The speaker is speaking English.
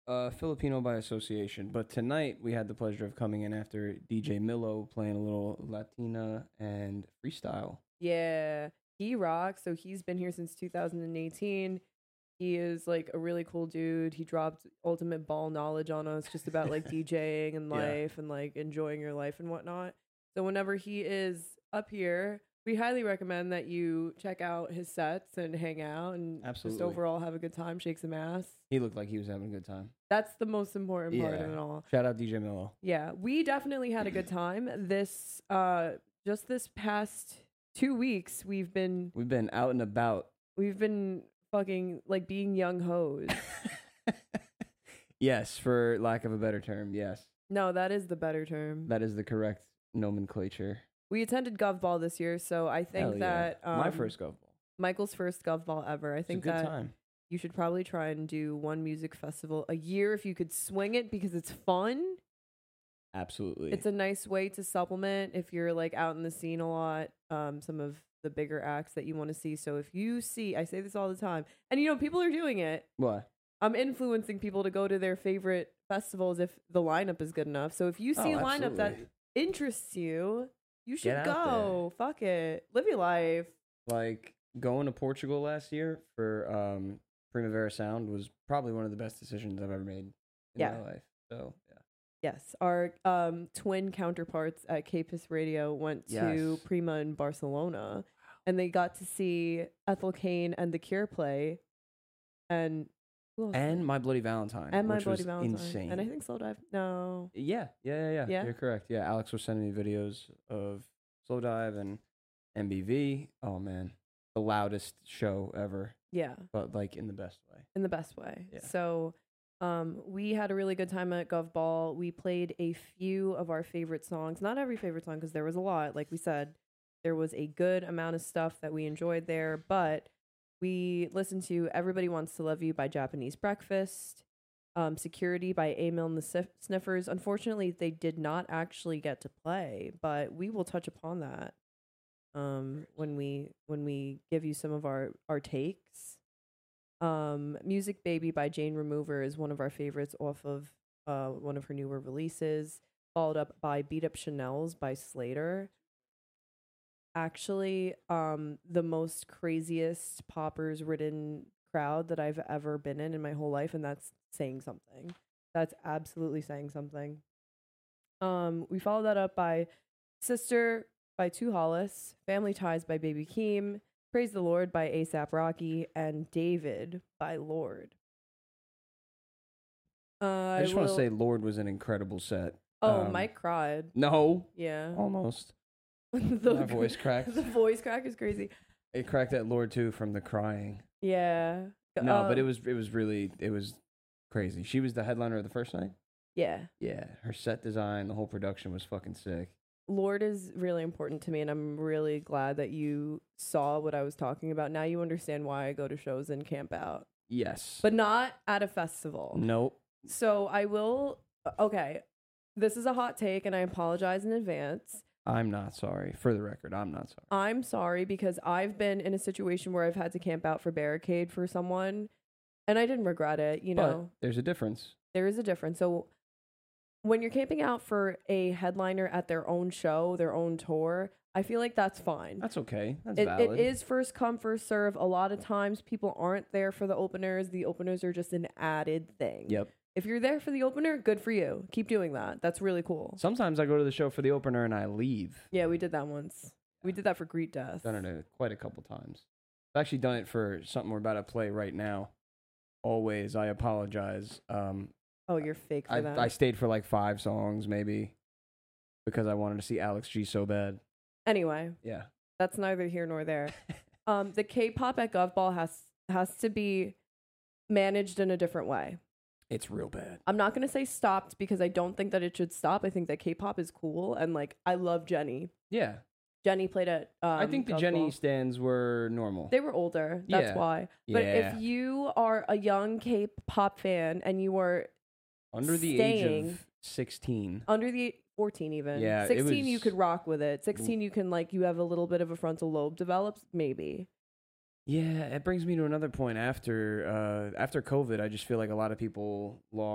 Filipino by association. But tonight we had the pleasure of coming in after DJ Milo playing a little Latina and freestyle. Yeah, he rocks. So he's been here since 2018. He is like a really cool dude. He dropped ultimate ball knowledge on us just about like DJing and Yeah. life and like enjoying your life and whatnot. So whenever he is up here, we highly recommend that you check out his sets and hang out and just Absolutely. overall have a good time, shake some ass. He looked like he was having a good time. That's the most important part of Yeah. it all. Shout out DJ Milo. Yeah, we definitely had a good time. This just this past 2 weeks we've been out and about. fucking like being young hoes. Yes, for lack of a better term, yes. No, that is the better term. That is the correct nomenclature. We attended Gov Ball this year, so I think Hell yeah. that My first golf ball. Michael's first Gov Ball ever. I It's think a good that time. you should probably try and do one music festival a year if you could swing it because it's fun. Absolutely. It's a nice way to supplement if you're like out in the scene a lot. Some of the bigger acts that you want to see. So if you see, I say this all the time, and you know people are doing it. What? I'm influencing people to go to their favorite festivals if the lineup is good enough. So if you see a lineup that interests you, you should go. Fuck it. Live your life. Like going to Portugal last year for Primavera Sound was probably one of the best decisions I've ever made in my life. So yeah. Yes, our twin counterparts at Capus Radio went to Prima in Barcelona, and they got to see Ethel Cain and The Cure play, and My Bloody Valentine, and My which Bloody was Valentine, insane. and I think Slow Dive. No, Yeah. You're correct. Yeah, Alex was sending me videos of Slow Dive and MBV. Oh man, the loudest show ever. Yeah, but like in the best way. In the best way. Yeah. So, we had a really good time at Gov Ball. We played a few of our favorite songs. Not every favorite song because there was a lot. Like we said, there was a good amount of stuff that we enjoyed there, but we listened to Everybody Wants to Love You by Japanese Breakfast, Security by Emil and the Sniffers. Unfortunately, they did not actually get to play, but we will touch upon that when we give you some of our takes. Music Baby by Jane Remover is one of our favorites off of one of her newer releases, followed up by Beat Up Chanel's by Slater. Actually, the most craziest poppers ridden crowd that I've ever been in my whole life, and that's saying something. That's absolutely saying something. We followed that up by Sister by Two Hollis, Family Ties by Baby Keem, Praise the Lord by A$AP Rocky, and David by Lord. I just want to say Lord was an incredible set. Oh, Mike cried. No. Yeah. Almost. My voice cracked. The voice crack is crazy. It cracked at Lord too from the crying. Yeah. No, but it was crazy. She was the headliner of the first night. Yeah. Yeah. Her set design, the whole production was fucking sick. Lord is really important to me, and I'm really glad that you saw what I was talking about. Now you understand why I go to shows and camp out. Yes. But not at a festival. Nope. So I will... Okay. This is a hot take, and I apologize in advance. I'm not sorry. For the record, I'm not sorry. I'm sorry because I've been in a situation where I've had to camp out for Barricade for someone, and I didn't regret it, you know. But there's a difference. There is a difference. So when you're camping out for a headliner at their own show, their own tour, I feel like that's fine. That's okay. That's valid. It is first come, first serve. A lot of times people aren't there for the openers. The openers are just an added thing. Yep. If you're there for the opener, good for you. Keep doing that. That's really cool. Sometimes I go to the show for the opener and I leave. Yeah, we did that once. We did that for Greet Death. Done it quite a couple times. I've actually done it for something we're about to play right now. Always, I apologize. Oh, you're fake for that. I stayed for like 5 songs maybe because I wanted to see Alex G so bad. Anyway. Yeah. That's neither here nor there. The K-pop at Gov Ball has to be managed in a different way. It's real bad. I'm not going to say stopped because I don't think that it should stop. I think that K-pop is cool, and like I love Jenny. Yeah. Jenny played at I think the Gov Jenny Ball. stands were normal. They were older. That's why. But if you are a young K-pop fan and you are under the age of 16. Under the 14 even. Yeah, 16 you could rock with it. 16 you can like you have a little bit of a frontal lobe develops maybe. Yeah, it brings me to another point. After COVID, I just feel like a lot of people lost